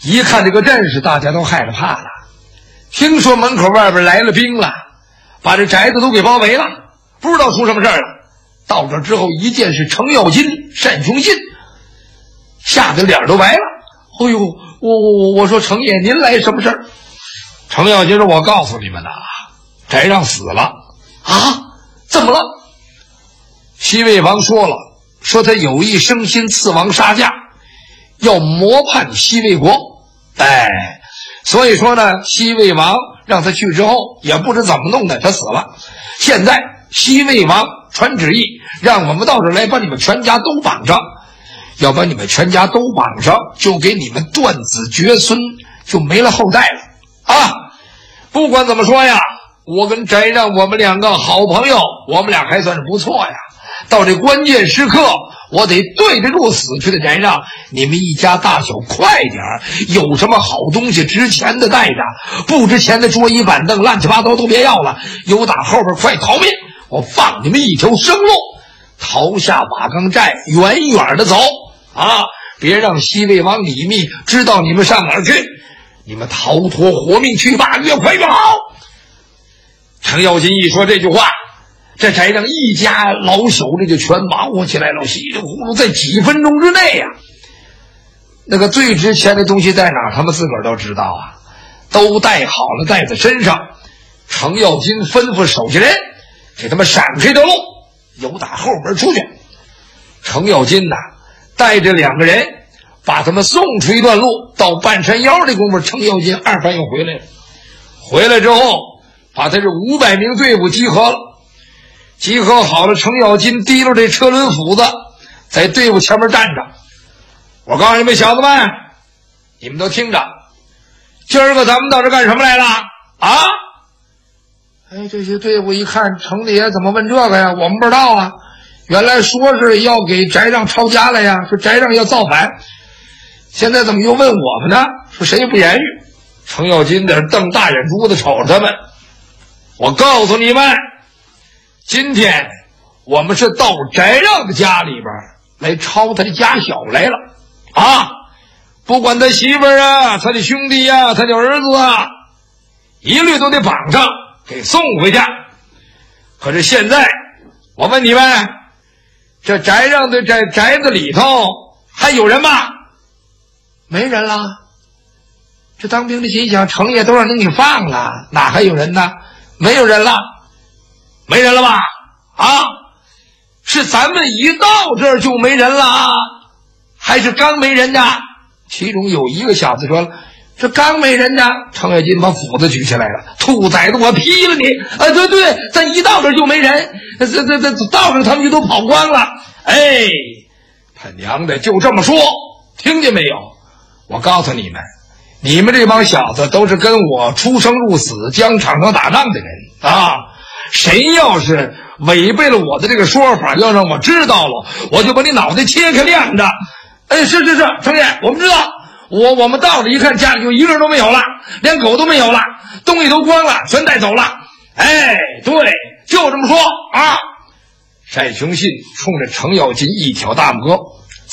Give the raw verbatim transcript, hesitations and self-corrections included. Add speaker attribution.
Speaker 1: 一看这个阵势，大家都害了怕了。听说门口外边来了兵了，把这宅子都给包围了，不知道出什么事儿了。到这之后一见是程咬金、单雄信，吓得脸都白了。哎呦，我我我说程爷，您来什么事儿？程咬金说：“我告诉你们呐，翟让死了。”啊？怎么了？西魏王说了，说他有意生心刺王杀驾，要谋叛西魏国。哎，所以说呢，西魏王让他去之后，也不知怎么弄的，他死了。现在西魏王传旨意，让我们到这儿来把你们全家都绑上，要把你们全家都绑上，就给你们断子绝孙，就没了后代了啊！不管怎么说呀，我跟翟让我们两个好朋友，我们俩还算是不错呀。到这关键时刻，我得对得住死去的翟让，你们一家大小快点儿，有什么好东西值钱的带着，不值钱的桌椅板凳乱七八糟都别要了，有打后边快逃命，我放你们一条生路，逃下瓦岗寨，远远的走啊！别让西魏王李密知道你们上哪儿去，你们逃脱活命去吧，越快越好。程咬金一说这句话，这翟让一家老小这就全忙活起来了，稀里糊涂在几分钟之内呀、啊，那个最值钱的东西在哪儿，他们自个儿都知道啊，都带好了，带在身上。程咬金吩咐手下人给他们闪开条路，由打后门出去。程咬金呐，带着两个人把他们送出一段路，到半山腰的功夫，程咬金二番又回来了。回来之后，把他这五百名队伍集合了，集合好了，程咬金提溜这车轮斧子，在队伍前面站着。我告诉你们小子们，你们都听着，今儿个咱们到这干什么来了啊？哎，这些队伍一看，程爷怎么问这个呀？我们不知道啊。原来说是要给翟让抄家了呀，说翟让要造反，现在怎么又问我们呢？说谁也不言语。程咬金在这瞪大眼珠子瞅着他们。我告诉你们，今天我们是到翟让的家里边来抄他的家小来了啊！不管他媳妇儿啊，他的兄弟啊，他的儿子啊，一律都得绑上给送回去。可是现在我问你们，这翟让的这宅子里头还有人吗？没人了。这当兵的心想，程爷都让你放了，哪还有人呢？没有人了。没人了吧？啊，是咱们一到这儿就没人了啊，还是刚没人呢？其中有一个小子说了，这刚没人呢。程咬金把斧子举起来了，兔崽子，我劈了你！啊，对对，咱一到这儿就没人，这这这道上他们就都跑光了。哎，他娘的，就这么说，听见没有？我告诉你们，你们这帮小子都是跟我出生入死、疆场上打仗的人啊！谁要是违背了我的这个说法，要让我知道了，我就把你脑袋切开晾着。哎，是是是，程爷，我们知道。我我们到这一看，家里就一个人都没有了，连狗都没有了，东西都光了，全带走了。哎，对，就这么说啊。单雄信冲着程咬金一挑大拇哥。